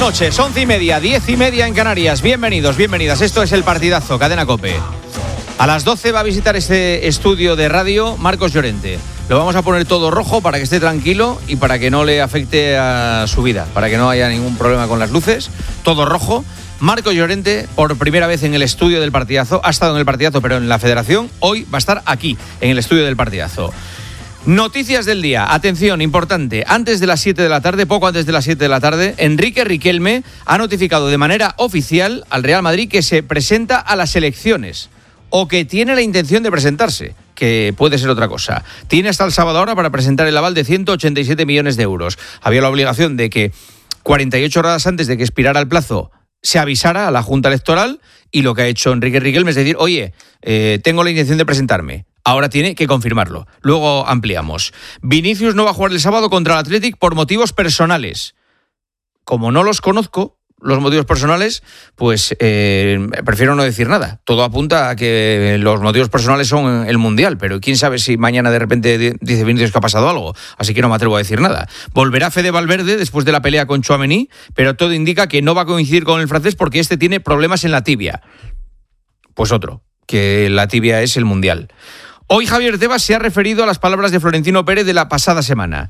noches, 11:30, 10:30 en Canarias. Bienvenidos, bienvenidas. Esto es El Partidazo, Cadena COPE. A las 12 va a visitar este estudio de radio Marcos Llorente. Lo vamos a poner todo rojo para que esté tranquilo y para que no le afecte a su vida, para que no haya ningún problema con las luces. Todo rojo. Marcos Llorente, por primera vez en el estudio del Partidazo, ha estado en el Partidazo, pero en la Federación. Hoy va a estar aquí, en el estudio del Partidazo. Noticias del día. Atención, importante. Antes de las 7 de la tarde, poco antes de las 7 de la tarde, Enrique Riquelme ha notificado de manera oficial al Real Madrid que se presenta a las elecciones o que tiene la intención de presentarse, que puede ser otra cosa. Tiene hasta el sábado ahora para presentar el aval de 187 millones de euros. Había la obligación de que 48 horas antes de que expirara el plazo se avisara a la Junta Electoral, y lo que ha hecho Enrique Riquelme es decir, oye, tengo la intención de presentarme. Ahora tiene que confirmarlo. Luego ampliamos. Vinicius no va a jugar el sábado contra el Athletic por motivos personales. Como no los conozco, los motivos personales, pues prefiero no decir nada. Todo apunta a que los motivos personales son el Mundial, pero quién sabe si mañana de repente dice Vinicius que ha pasado algo. Así que no me atrevo a decir nada. Volverá Fede Valverde después de la pelea con Tchouaméni, pero todo indica que no va a coincidir con el francés porque este tiene problemas en la tibia. Pues otro, que la tibia es el Mundial. Hoy Javier Tebas se ha referido a las palabras de Florentino Pérez de la pasada semana.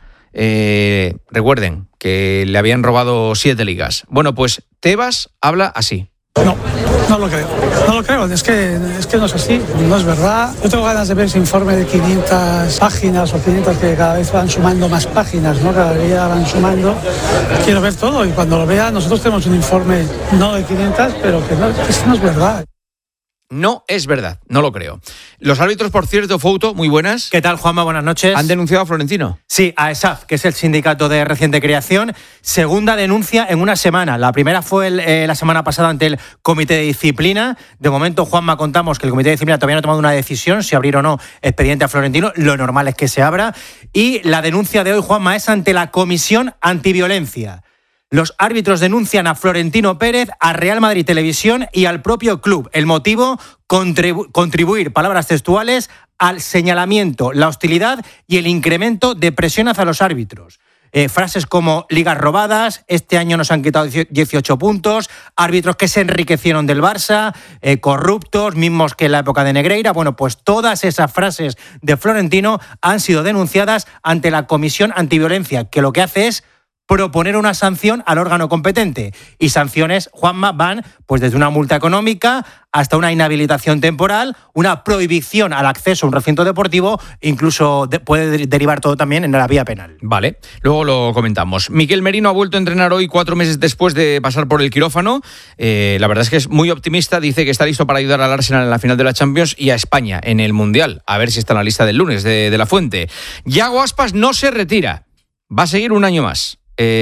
Recuerden que le habían robado 7 ligas. Bueno, pues Tebas habla así. No lo creo. No lo creo, es que no es así, no es verdad. Yo tengo ganas de ver ese informe de 500 páginas o 500 que cada vez van sumando más páginas, ¿no? Cada día van sumando. Quiero ver todo y cuando lo vea, nosotros tenemos un informe no de 500, pero que no es verdad. No es verdad, no lo creo. Los árbitros, por cierto, Fouto, muy buenas. ¿Qué tal, Juanma? Buenas noches. ¿Han denunciado a Florentino? Sí, a ESAF, que es el sindicato de reciente creación. Segunda denuncia en una semana. La primera fue la semana pasada ante el Comité de Disciplina. De momento, Juanma, contamos que el Comité de Disciplina todavía no ha tomado una decisión si abrir o no expediente a Florentino. Lo normal es que se abra. Y la denuncia de hoy, Juanma, es ante la Comisión Antiviolencia. Los árbitros denuncian a Florentino Pérez, a Real Madrid Televisión y al propio club. El motivo, contribuir, palabras textuales, al señalamiento, la hostilidad y el incremento de presión hacia los árbitros. Frases como ligas robadas, este año nos han quitado 18 puntos, árbitros que se enriquecieron del Barça, corruptos, mismos que en la época de Negreira. Bueno, pues todas esas frases de Florentino han sido denunciadas ante la Comisión Antiviolencia, que lo que hace es proponer una sanción al órgano competente. Y sanciones, Juanma, van pues desde una multa económica hasta una inhabilitación temporal, una prohibición al acceso a un recinto deportivo, incluso puede derivar todo también en la vía penal. Vale, luego lo comentamos. Miquel Merino ha vuelto a entrenar hoy 4 meses después de pasar por el quirófano. La verdad es que es muy optimista, dice que está listo para ayudar al Arsenal en la final de la Champions y a España en el Mundial. A ver si está en la lista del lunes de La Fuente. Yago Aspas no se retira, va a seguir un año más.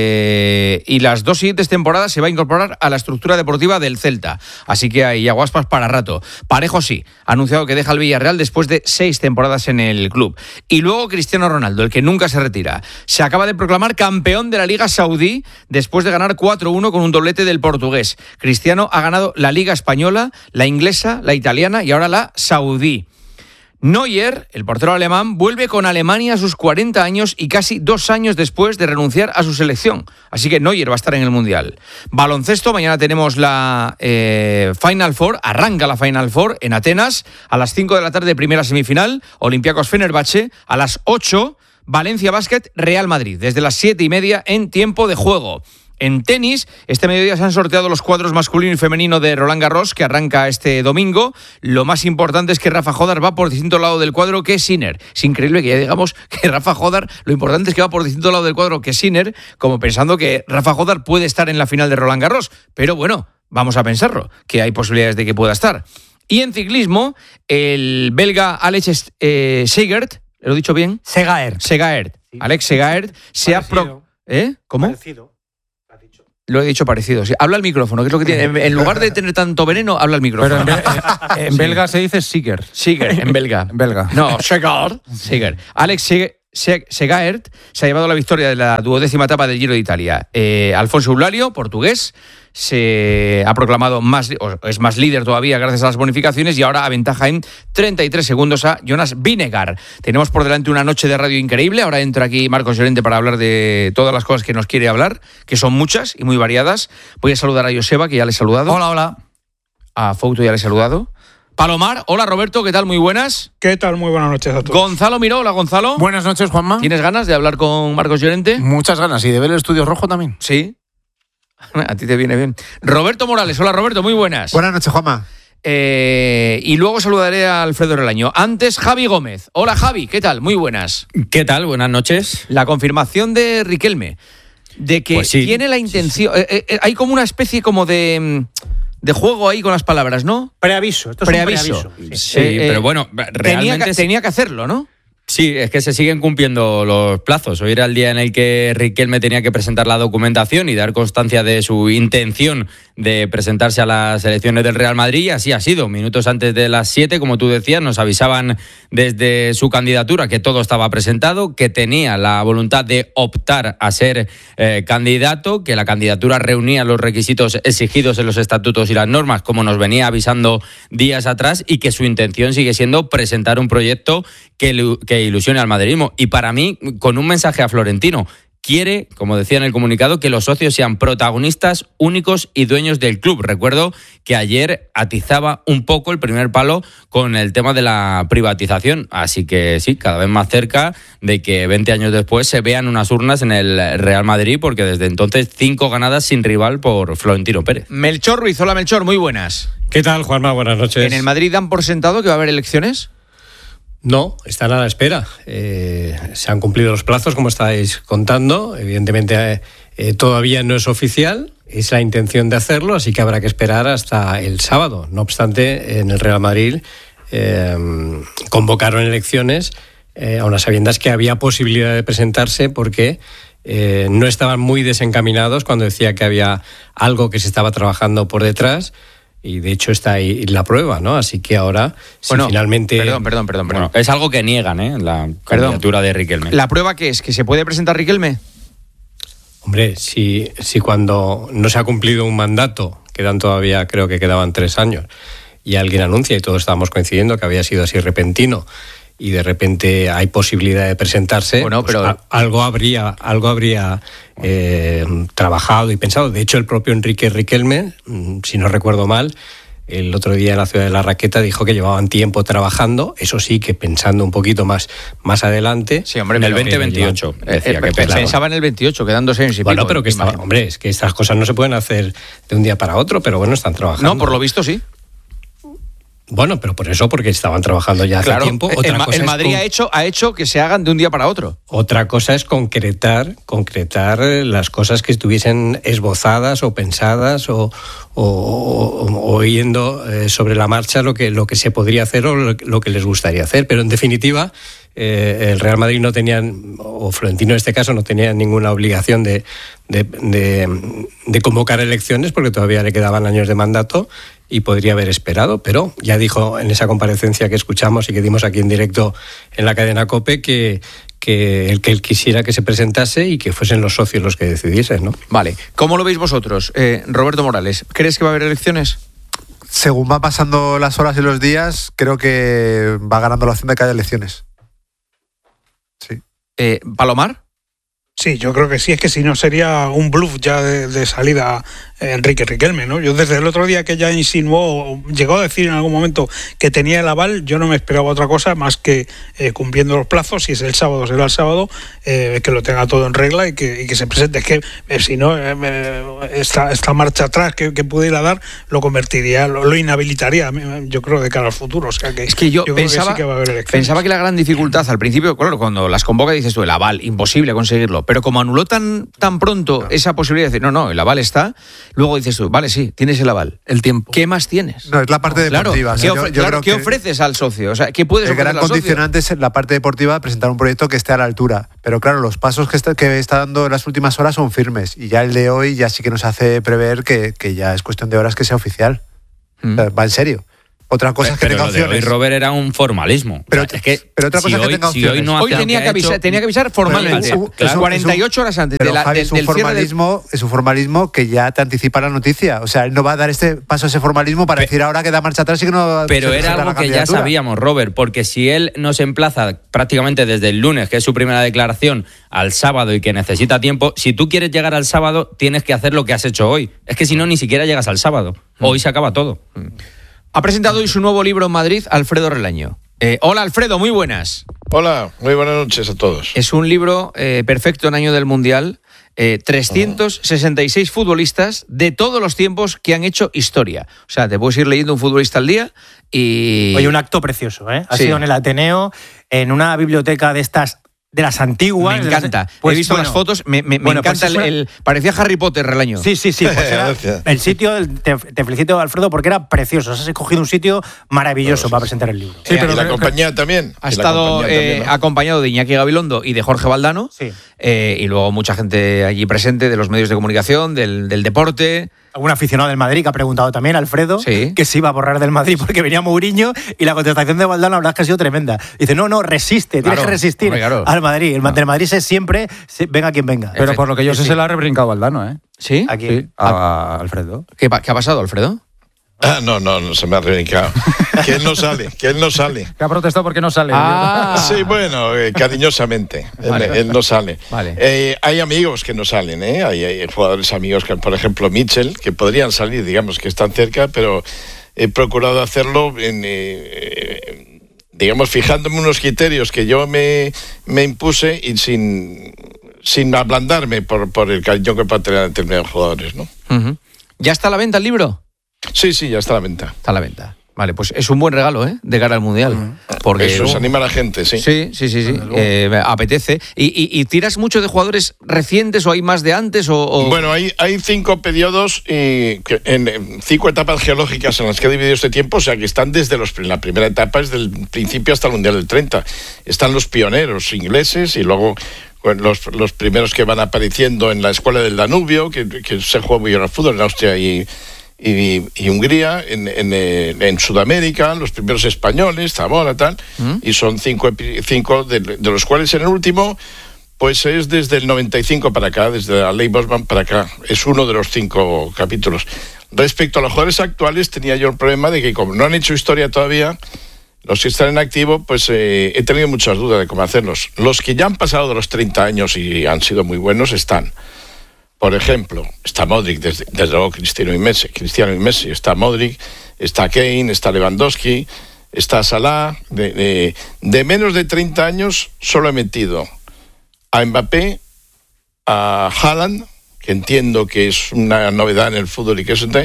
Y las 2 siguientes temporadas se va a incorporar a la estructura deportiva del Celta. Así que hay Yago Aspas para rato. Parejo sí, ha anunciado que deja el Villarreal después de 6 temporadas en el club. Y luego Cristiano Ronaldo, el que nunca se retira. Se acaba de proclamar campeón de la Liga Saudí después de ganar 4-1 con un doblete del portugués. Cristiano ha ganado la Liga Española, la inglesa, la italiana y ahora la saudí. Neuer, el portero alemán, vuelve con Alemania a sus 40 años y casi 2 años después de renunciar a su selección. Así que Neuer va a estar en el Mundial. Baloncesto, mañana tenemos la Final Four, arranca la Final Four en Atenas. A las 5 de la tarde, primera semifinal, Olympiacos Fenerbahce. A las 8, Valencia Basket, Real Madrid. Desde las 7:30 en tiempo de juego. En tenis, este mediodía se han sorteado los cuadros masculino y femenino de Roland Garros, que arranca este domingo. Lo más importante es que Rafa Jodar va por distinto lado del cuadro que Sinner. Es increíble que ya digamos que Rafa Jodar, lo importante es que va por distinto lado del cuadro que Sinner, como pensando que Rafa Jodar puede estar en la final de Roland Garros. Pero bueno, vamos a pensarlo, que hay posibilidades de que pueda estar. Y en ciclismo, el belga Alex Segaert, ¿lo he dicho bien? Segaert. Sí. Alex Segaert se ha... ¿Cómo? Parecido. Lo he dicho parecido. Sí. Habla al micrófono, que es lo que tiene. En lugar de tener tanto veneno, habla al micrófono. Pero en belga se dice Siger. Siger, en belga. En belga. No, Siger. Alex Segaert se ha llevado la victoria de la 12ª etapa del Giro de Italia. Alfonso Eulalia, portugués, se ha proclamado es más líder todavía gracias a las bonificaciones y ahora aventaja en 33 segundos a Jonas Vingegaard. Tenemos por delante una noche de radio increíble. Ahora entra aquí Marcos Llorente para hablar de todas las cosas que nos quiere hablar, que son muchas y muy variadas. Voy a saludar a Joseba, que ya le he saludado. Hola. A Fouto ya le he saludado. Palomar, hola Roberto, ¿qué tal? Muy buenas. ¿Qué tal? Muy buenas noches a todos. Gonzalo Miró, hola Gonzalo. Buenas noches, Juanma. ¿Tienes ganas de hablar con Marcos Llorente? Muchas ganas, y de ver el estudio rojo también. Sí. A ti te viene bien. Roberto Morales, hola Roberto, muy buenas. Buenas noches, Juanma. Y luego saludaré a Alfredo Relaño. Antes, Javi Gómez. Hola Javi, ¿qué tal? Muy buenas. ¿Qué tal? Buenas noches. La confirmación de Riquelme, de que pues sí, tiene la intención... hay como una especie como de juego ahí con las palabras, ¿no? Preaviso. Esto es Preaviso. un preaviso. Sí, pero bueno, realmente... Tenía que hacerlo, ¿no? Sí, es que se siguen cumpliendo los plazos. Hoy era el día en el que Riquelme tenía que presentar la documentación y dar constancia de su intención de presentarse a las elecciones del Real Madrid, y así ha sido. Minutos antes de las 7, como tú decías, nos avisaban desde su candidatura que todo estaba presentado, que tenía la voluntad de optar a ser candidato, que la candidatura reunía los requisitos exigidos en los estatutos y las normas, como nos venía avisando días atrás, y que su intención sigue siendo presentar un proyecto que ilusione al madridismo. Y para mí, con un mensaje a Florentino, quiere, como decía en el comunicado, que los socios sean protagonistas únicos y dueños del club. Recuerdo que ayer atizaba un poco el primer palo con el tema de la privatización. Así que sí, cada vez más cerca de que 20 años después se vean unas urnas en el Real Madrid, porque desde entonces 5 ganadas sin rival por Florentino Pérez. Melchor Ruiz, hola Melchor, muy buenas. ¿Qué tal, Juanma? Buenas noches. ¿En el Madrid dan por sentado que va a haber elecciones? No, están a la espera. Se han cumplido los plazos, como estáis contando. Evidentemente, todavía no es oficial. Es la intención de hacerlo, así que habrá que esperar hasta el sábado. No obstante, en el Real Madrid convocaron elecciones a unas sabiendas que había posibilidad de presentarse, porque no estaban muy desencaminados cuando decía que había algo que se estaba trabajando por detrás. Y de hecho está ahí la prueba, ¿no? Así que ahora, si finalmente... Perdón. Bueno, es algo que niegan, la candidatura de Riquelme. ¿La prueba qué es? ¿Que se puede presentar Riquelme? Hombre, si cuando no se ha cumplido un mandato, quedan todavía, creo que quedaban 3 años, y alguien anuncia, y todos estábamos coincidiendo que había sido así repentino, y de repente hay posibilidad de presentarse, bueno, pues pero... algo habría trabajado y pensado. De hecho, el propio Enrique Riquelme, si no recuerdo mal, el otro día en la Ciudad de la Raqueta dijo que llevaban tiempo trabajando, eso sí, que pensando un poquito más adelante. Sí, hombre, en el 2028. Pensaba en el 28, quedan 2 años y bueno, pico. Pero que hombre, es que estas cosas no se pueden hacer de un día para otro, pero bueno, están trabajando. No, por lo visto sí. Bueno, pero porque estaban trabajando ya hace tiempo. El Madrid ha hecho que se hagan de un día para otro. Otra cosa es concretar las cosas que estuviesen esbozadas o pensadas o yendo sobre la marcha lo que se podría hacer o lo que les gustaría hacer. Pero en definitiva, el Real Madrid no tenía, o Florentino en este caso, no tenía ninguna obligación de convocar elecciones, porque todavía le quedaban años de mandato y podría haber esperado, pero ya dijo en esa comparecencia que escuchamos y que dimos aquí en directo en la cadena COPE que él quisiera que se presentase y que fuesen los socios los que decidiesen, ¿no? Vale. ¿Cómo lo veis vosotros? Roberto Morales, ¿crees que va a haber elecciones? Según van pasando las horas y los días, creo que va ganando la opción de que haya elecciones. Sí. ¿Palomar? Sí, yo creo que sí, es que si no sería un bluff ya de salida Enrique Riquelme, ¿no? Yo desde el otro día que ya insinuó, llegó a decir en algún momento que tenía el aval, yo no me esperaba otra cosa más que cumpliendo los plazos, si es el sábado será el sábado, que lo tenga todo en regla y que se presente. Es que si no, esta marcha atrás que pudiera dar lo convertiría, lo inhabilitaría, yo creo, de cara al futuro. O sea que es que yo pensaba, creo que sí que va a haber elecciones. Pensaba que la gran dificultad al principio, claro, cuando las convoca dices tú, el aval, imposible conseguirlo, pero como anuló tan pronto esa posibilidad de decir, no, el aval está, luego dices tú, vale, sí, tienes el aval. El tiempo. ¿Qué más tienes? No, es la parte deportiva. Claro, ¿qué ofreces al socio? O sea, ¿qué puedes ofrecer al socio? El gran condicionante es la parte deportiva, presentar un proyecto que esté a la altura. Pero claro, los pasos que está dando en las últimas horas son firmes. Y ya el de hoy ya sí que nos hace prever que ya es cuestión de horas que sea oficial. O sea, va en serio. Otra cosa es que pero tenga lo de hoy, opciones. Robert, era un formalismo. Pero, O sea, es que pero otra cosa si es que hoy, tenga si hoy opciones. no hace Hoy lo tenía que avisar formalmente. Claro. 48 horas antes Pero, de Javi, es un del cierre del... formalismo, es un formalismo que ya te anticipa la noticia. O sea, él no va a dar este paso a ese formalismo para decir ahora que da marcha atrás y que no. Pero se era presenta algo la que ya candidatura. sabíamos, Robert, porque si él no se emplaza prácticamente desde el lunes, que es su primera declaración, al sábado y que necesita tiempo, si tú quieres llegar al sábado, tienes que hacer lo que has hecho hoy. Es que si no, ni siquiera llegas al sábado. Hoy se acaba todo. Ha presentado hoy su nuevo libro en Madrid, Alfredo Relaño. Hola, Alfredo, muy buenas. Hola, muy buenas noches a todos. Es un libro perfecto en año del Mundial. 366 futbolistas de todos los tiempos que han hecho historia. O sea, te puedes ir leyendo un futbolista al día y... Oye, un acto precioso, ¿eh? Ha Sí. sido en el Ateneo, en una biblioteca de estas, de las antiguas. Me de las- encanta. Pues, He visto bueno, las fotos, me bueno, pues encanta es una- parecía Harry Potter, Relaño. Sí, pues era Gracias. el sitio, te felicito, Alfredo, porque era precioso. Has escogido un sitio maravilloso para presentar el libro. Y la compañía también. Ha Y la estado compañía también, ¿no? acompañado de Iñaki Gabilondo y de Jorge Valdano. Sí. Y luego mucha gente allí presente de los medios de comunicación, del deporte. Un aficionado del Madrid que ha preguntado también, Alfredo, Sí. que se iba a borrar del Madrid porque venía Mourinho, y la contestación de Valdano, la verdad es que ha sido tremenda. Dice, no, resiste, tienes Claro, que resistir hombre, claro. al Madrid. Del Madrid es siempre, venga quien venga. Pero por lo que yo sé, se la ha rebrincado Valdano, ¿eh? ¿Sí? Aquí. Sí, a Alfredo. ¿Qué ha pasado, Alfredo? No, se me ha reivindicado. Que él no sale. Que ha protestado porque no sale. Sí, bueno, cariñosamente. Vale. Él no sale. Vale. Hay amigos que no salen, ¿eh? Hay jugadores amigos, que, por ejemplo, Mitchell, que podrían salir, digamos, que están cerca, pero he procurado hacerlo digamos, fijándome unos criterios que yo me impuse y sin ablandarme por el cariño que pueda tener a determinados jugadores, ¿no? Ujú. ¿Ya está a la venta el libro? Sí, ya está a la venta. Está a la venta. Vale, pues es un buen regalo, ¿eh? De cara al Mundial. Porque Eso os anima a la gente, sí. Sí. Apetece. ¿Y tiras mucho de jugadores recientes o hay más de antes? Bueno, hay 5 periodos, en 5 etapas geológicas en las que he dividido este tiempo, o sea que están desde la primera etapa, desde el principio hasta el Mundial del 30. Están los pioneros ingleses y luego los primeros que van apareciendo en la Escuela del Danubio, que se juega muy bien al fútbol en Austria y Hungría, en Sudamérica, los primeros españoles, Zamora, tal, y son 5 de los cuales en el último, pues es desde el 95 para acá, desde la ley Bosman para acá, es uno de los 5 capítulos. Respecto a los jugadores actuales, tenía yo el problema de que como no han hecho historia todavía, los que están en activo, pues he tenido muchas dudas de cómo hacerlos. Los que ya han pasado de los 30 años y han sido muy buenos están. Por ejemplo, está Modric, desde luego Cristiano y Messi, está Modric, está Kane, está Lewandowski, está Salah. De menos de 30 años solo he metido a Mbappé, a Haaland, que entiendo que es una novedad en el fútbol y que es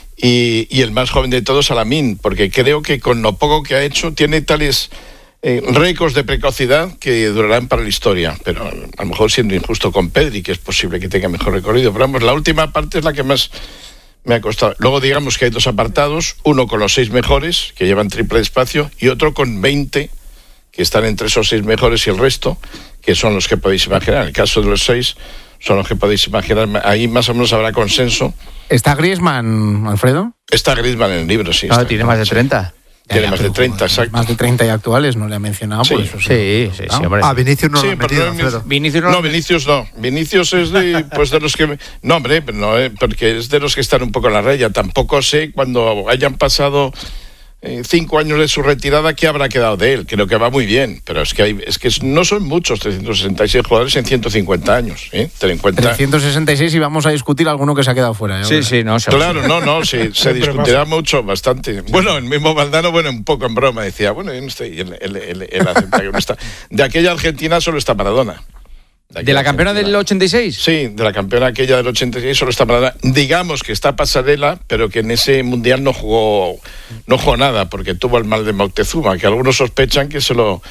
y el más joven de todos, a Lamine, porque creo que con lo poco que ha hecho tiene tales récords de precocidad que durarán para la historia, pero a lo mejor siendo injusto con Pedri, que es posible que tenga mejor recorrido, pero vamos, la última parte es la que más me ha costado. Luego digamos que hay 2 apartados, uno con los 6 mejores, que llevan triple espacio, y otro con 20, que están entre esos 6 mejores y el resto, que son los que podéis imaginar. En el caso de los 6, son los que podéis imaginar, ahí más o menos habrá consenso. ¿Está Griezmann, Alfredo? Está Griezmann en el libro, sí. Claro, tiene más de 30. Tiene más de 30, exacto. Más de 30 y actuales, no le ha mencionado. Sí. por eso Sí, hombre. Ah, Vinicius no Sí, lo ha pero metido, no, Alfredo. Vinicius No, Vinicius es de los que... No, hombre, no, porque es de los que están un poco en la raya. Tampoco sé, cuando hayan pasado 5 años de su retirada, qué habrá quedado de él. Creo que va muy bien, pero es que no son muchos 366 jugadores en 150 años. Ten en cuenta... 366 y vamos a discutir alguno que se ha quedado fuera. Sí, no. Claro, se discutirá mucho, bastante. Bueno, el mismo Valdano, un poco en broma, decía, bueno, yo no estoy, él acepta que no está. De aquella Argentina solo está Maradona. ¿De la campeona del 86? Sí, de la campeona aquella del 86 solo está Maradona. Digamos que está Pasarela, pero que en ese mundial no jugó nada, porque tuvo el mal de Moctezuma, que algunos sospechan que se lo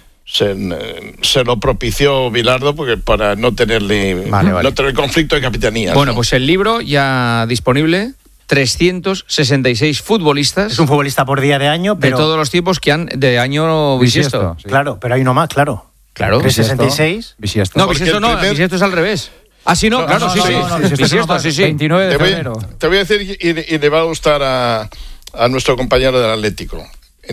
propició Bilardo porque para no tenerle no tener conflicto de capitanías. Bueno, pues el libro ya disponible. 366 futbolistas. Es un futbolista por día de año, pero... de todos los tiempos que han de año bisiesto. Sí. Claro, pero hay uno más, claro. Claro. 366. Bisiesto. No, bisiesto es al revés. Ah, sí, claro, sí. no, Bisiesto, sí. 29 de febrero. Te voy a decir, y le va a gustar a a nuestro compañero del Atlético,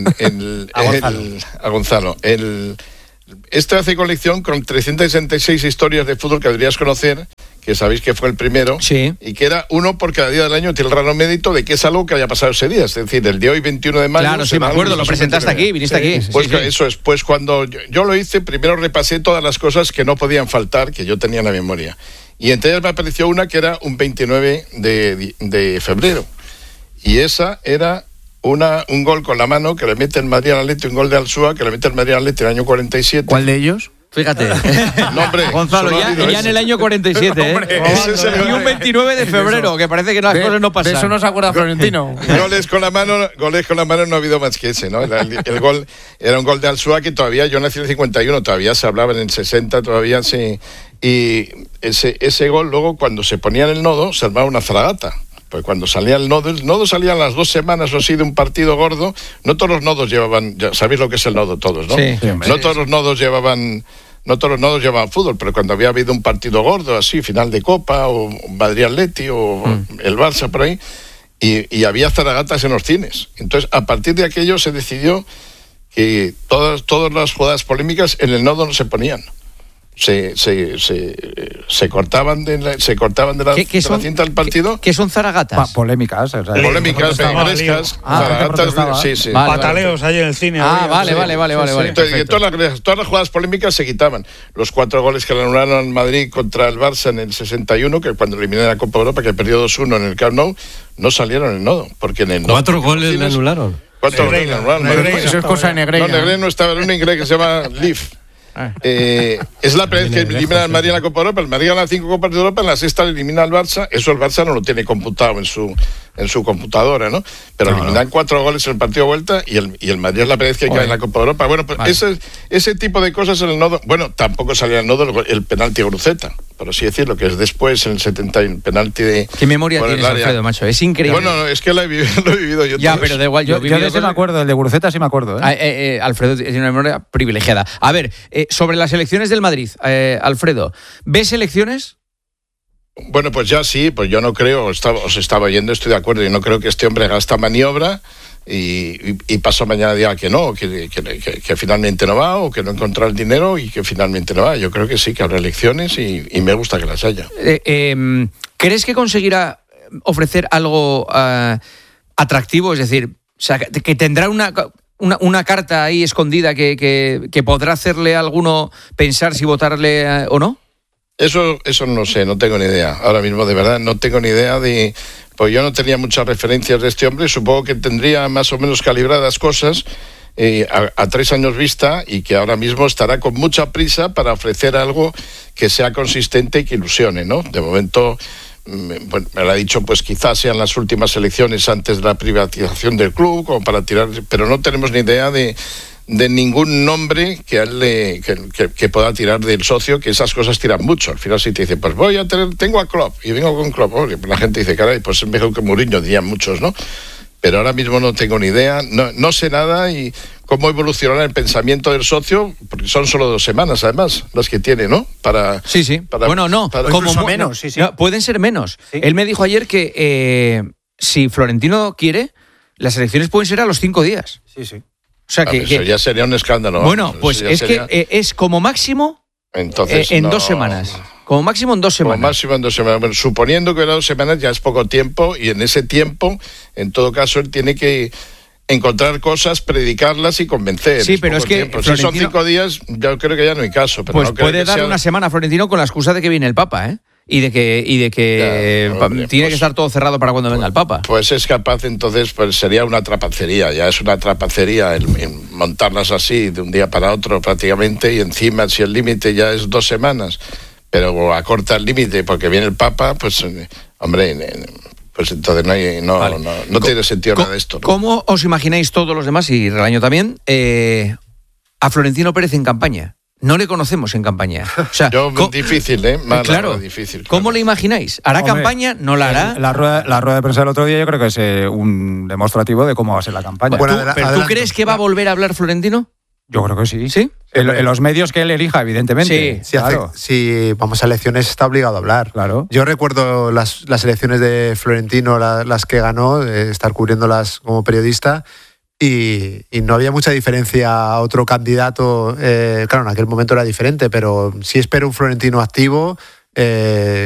a Gonzalo. Este hace colección con 366 historias de fútbol que deberías conocer, que sabéis que fue el primero, sí, y que era uno por cada día del año, tiene el raro mérito de que es algo que haya pasado ese día, es decir, el de hoy 21 de mayo. Claro, sí, me acuerdo, lo presentaste aquí, viniste aquí. Pues sí. Eso es, pues cuando yo lo hice, primero repasé todas las cosas que no podían faltar, que yo tenía en la memoria, y entre ellas me apareció una que era un 29 de febrero, y esa era un gol con la mano que le mete el Madrid al Atlético, un gol de Alsúa que le mete el Madrid al Atlético en el año 47. ¿Cuál de ellos? Fíjate. No, hombre, Gonzalo, ya en el año 47, y un 29 de febrero, que parece que las cosas no pasan. De eso no se acuerda Florentino. Goles con la mano no ha habido más que ese, ¿no? El gol era un gol de Alsúa que todavía, yo nací en el 51, todavía se hablaba en el 60, todavía se... Y ese gol luego, cuando se ponía en el nodo, se armaba una fragata. Pues cuando salía el nodo salía a las 2 semanas o así de un partido gordo. No todos los nodos llevaban, ya sabéis lo que es el nodo todos, ¿no? Sí, no todos los nodos llevaban fútbol, pero cuando había habido un partido gordo, así, final de Copa, o Madrid-Atleti, o el Barça por ahí, y había zaragatas en los cines. Entonces, a partir de aquello se decidió que todas las jugadas polémicas en el nodo no se ponían. Se cortaban de la cinta del partido. ¿Qué son zaragatas? Polémicas. Polémicas, frescas, zaragatas, sí. Pataleos ahí en el cine. Vale. Entonces, todas las jugadas polémicas se quitaban. Los 4 goles que le anularon al Madrid contra el Barça en el 61, que cuando eliminó la Copa Europa, que perdió 2-1 en el Camp Nou, no salieron en el nodo. Porque en el 4 goles le anularon. 4 goles le anularon. Eso es cosa de Negreira. No, Negreira no estaba, era un inglés que se llama Leaf. Es la primera vez que elimina al Madrid en la Copa Europa. El Madrid gana 5 Copas de Europa, en la sexta elimina al Barça. Eso el Barça no lo tiene computado en su computadora, ¿no? Pero eliminan 4 goles en el partido de vuelta y el Madrid es la primera vez que cae en la Copa de Europa. Bueno, pues ese tipo de cosas en el nodo. Bueno, tampoco salía el nodo el penalti a Gruceta, por así decirlo, que es después en el 70 el penalti de... ¿Qué memoria tienes, Alfredo, macho? Es increíble. Bueno, no, es que lo he vivido yo. Ya, pero da igual. Yo de ese me acuerdo, el de Guruceta sí me acuerdo. Alfredo tiene una memoria privilegiada. A ver, sobre las elecciones del Madrid, Alfredo, ¿ves elecciones? Bueno, pues ya sí, pues yo no creo, os estaba oyendo, estoy de acuerdo, yo no creo que este hombre haga esta maniobra y pasó mañana diga que no, que finalmente no va, o que no encontró el dinero y que finalmente no va. Yo creo que sí, que habrá elecciones y me gusta que las haya. ¿Crees que conseguirá ofrecer algo atractivo? Es decir, o sea, que tendrá una carta ahí escondida que podrá hacerle a alguno pensar si votarle o no? Eso no sé, no tengo ni idea. Ahora mismo, de verdad, no tengo ni idea de... Pues yo no tenía muchas referencias de este hombre, supongo que tendría más o menos calibradas cosas a 3 años vista y que ahora mismo estará con mucha prisa para ofrecer algo que sea consistente y que ilusione, ¿no? De momento... Bueno, me lo ha dicho, pues quizás sean las últimas elecciones antes de la privatización del club, como para tirar, pero no tenemos ni idea de ningún nombre que a él que pueda tirar del socio, que esas cosas tiran mucho. Al final si te dice, pues tengo a Klopp y vengo con Klopp, pues la gente dice, caray, pues es mejor que Mourinho, dirían muchos, ¿no? Pero ahora mismo no tengo ni idea, no sé nada y cómo evolucionará el pensamiento del socio, porque son solo 2 semanas, además, las que tiene, ¿no? Sí. Bueno, no, como menos. Sí. No, pueden ser menos. Sí. Él me dijo ayer que si Florentino quiere, las elecciones pueden ser a los 5 días. Sí. O sea, eso ya sería un escándalo. Bueno, pues es sería... que es como máximo en 2 semanas. Como máximo en 2 semanas. Como máximo en 2 semanas. Bueno, suponiendo que 2 semanas ya es poco tiempo, y en ese tiempo, en todo caso, él tiene que encontrar cosas, predicarlas y convencer. Sí, pero es que si son 5 días, yo creo que ya no hay caso. Pero pues no creo puede dar una semana a Florentino con la excusa de que viene el Papa, ¿eh? Y de que tiene que estar todo cerrado para cuando venga el Papa. Pues es capaz, entonces, pues sería una trapacería. Ya es una trapacería el montarlas así de un día para otro prácticamente, y encima si el límite ya es 2 semanas, pero acorta el límite porque viene el Papa, pues hombre, pues entonces no tiene sentido nada de esto, ¿no? ¿Cómo os imagináis todos los demás, y Relaño también, a Florentino Pérez en campaña? No le conocemos en campaña. O sea, difícil, claro. Difícil. ¿Cómo le imagináis? ¿Hará campaña? ¿No la hará? La rueda de prensa del otro día yo creo que es un demostrativo de cómo va a ser la campaña. ¿Tú crees que va a volver a hablar Florentino? Yo creo que sí. ¿Sí? En los medios que él elija, evidentemente. Sí, claro. Si vamos a elecciones está obligado a hablar. Claro. Yo recuerdo las elecciones de Florentino, las que ganó, estar cubriéndolas como periodista, y no había mucha diferencia a otro candidato. Claro, en aquel momento era diferente, pero sí espero un Florentino activo.